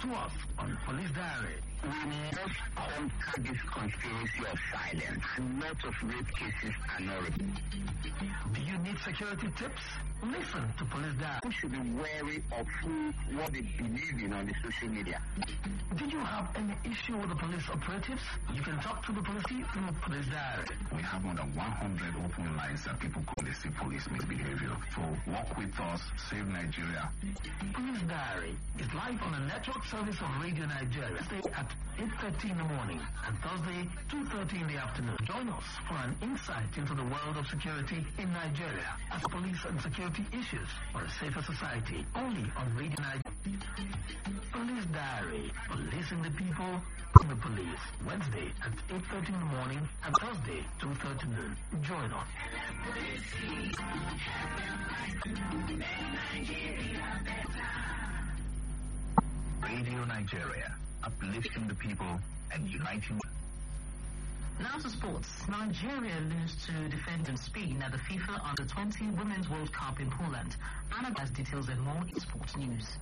To us on Police Diary. We must counter this conspiracy of silence. A lot of rape cases are not reported. Do you need security tips? Listen to Police Diary. Who should be wary of what they believe in on the social media? Did you have any issue with the police operatives? You can talk to the police through Police Diary. We have more than 100 open lines that people call the police misbehavior. So work with us, save Nigeria. Police Diary is live on the network service of Radio Nigeria. Stay at 8:30 in the morning and Thursday 2:30 in the afternoon. Join us for an insight into the world of security in Nigeria as police and security issues for a safer society. Only on Radio Nigeria. Police Diary. Policing the people, the police. Wednesday at 8:30 in the morning and Thursday 2:30 noon. Join us. Radio Nigeria, uplifting the people and uniting. Now to sports. Nigeria lose to defending Spain at the FIFA Under-20 Women's World Cup in Poland. Anna has details and more in sports news.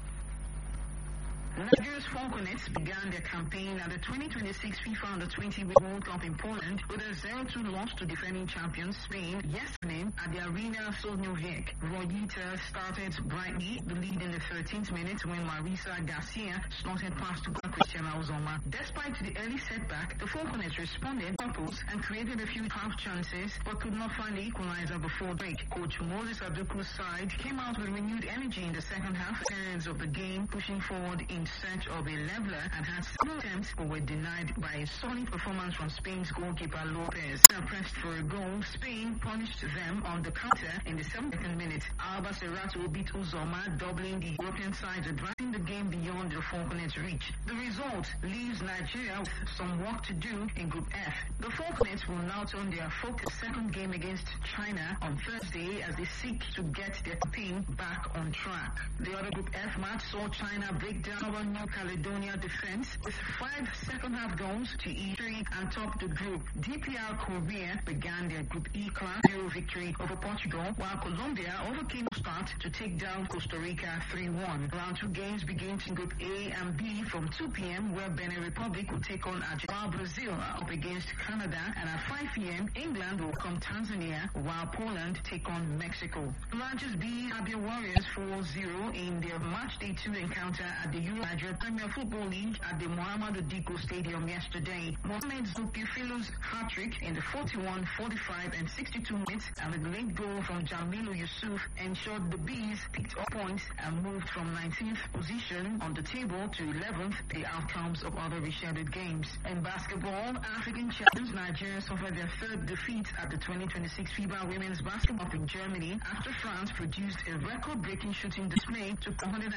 Nigeria's Falconets began their campaign at the 2026 FIFA Under-20 World Cup in Poland with a 0-2 loss to defending champions Spain yesterday at the Arena Słoniowiec. Royita started brightly, the lead in the 13th minute when Marisa Garcia slotted past to Cristiana Ozoma. Despite the early setback, the Falconets responded purpose and created a few half chances but could not find the equalizer before break. Coach Moses Aduku's side came out with renewed energy in the second half periods of the game, pushing forward in search of a leveler and had several attempts but were denied by a solid performance from Spain's goalkeeper Lopez. Pressed for a goal, Spain punished them on the counter in the 72nd minute. Alba Serrato beat Uzoma, doubling the European side, driving the game beyond the Falconets' reach. The result leaves Nigeria with some work to do in Group F. The Falconets will now turn their focus second game against China on Thursday as they seek to get their team back on track. The other Group F match saw China break down New Caledonia defense with 5 second-half goals to E3 and top the group. DPR Korea began their Group E class 0 victory over Portugal, while Colombia overcame the start to take down Costa Rica 3-1. Round 2 games begin in Group A and B from 2 p.m. where Benin Republic will take on Argentina, Brazil up against Canada, and at 5 p.m. England will come Tanzania while Poland take on Mexico. Rangers beat Abia Warriors 4-0 in their match day 2 encounter at the Nigeria Premier Football League at the Muhammadu Dikko Stadium yesterday. Mohamed Zulkifilu's hat-trick in the 41, 45 and 62 minutes and a late goal from Jamilu Yusuf ensured the Bees picked up points and moved from 19th position on the table to 11th, the outcomes of other rescheduled games. In basketball, African champions Nigeria suffered their third defeat at the 2026 FIBA Women's Basketball in Germany after France produced a record-breaking shooting display to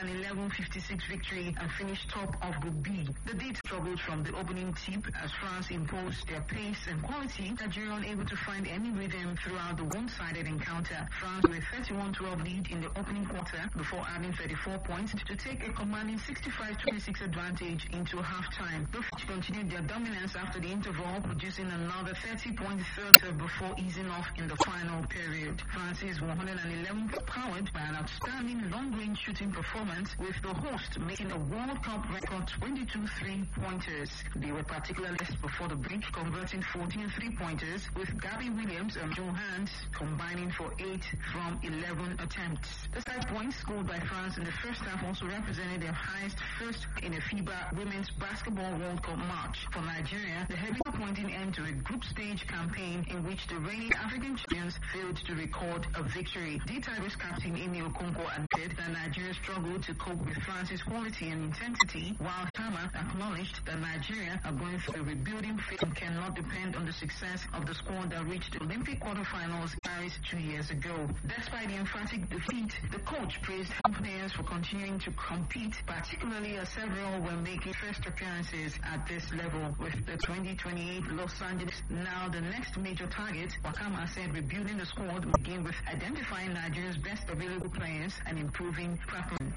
111-56 victory and finished top of Group B. The Dates struggled from the opening tip as France imposed their pace and quality. Nigeria unable to find any rhythm throughout the one-sided encounter. France with a 31-12 lead in the opening quarter before adding 34 points to take a commanding 65-26 advantage into halftime. The French continued their dominance after the interval, producing another 30-point third before easing off in the final period. France's 111 powered by an outstanding long-range shooting performance, with the host making a World Cup record 22 3-pointers. They were particularly best before the break, converting 14 3-pointers, with Gabby Williams and Joe Hans combining for 8 from 11 attempts. The 5 points scored by France in the first half also represented their highest first in a FIBA Women's Basketball World Cup match. For Nigeria, the heavy pointing end to a group stage campaign in which the reigning African champions failed to record a victory. The Tigers captain Amy Okonkwo admitted that Nigeria struggled to cope with France's quality and intensity, while Tama acknowledged that Nigeria are going through a rebuilding phase and cannot depend on the success of the squad that reached the Olympic quarterfinals in Paris 2 years ago. Despite the emphatic defeat, the coach praised players for continuing to compete, particularly as several were making first appearances at this level. With the 2028 Los Angeles now the next major target, Wakama said rebuilding the squad will begin with identifying Nigeria's best available players and improving preparation.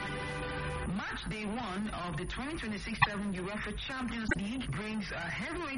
Match day 1 of the 2026-7 UEFA Champions League brings a heavyweight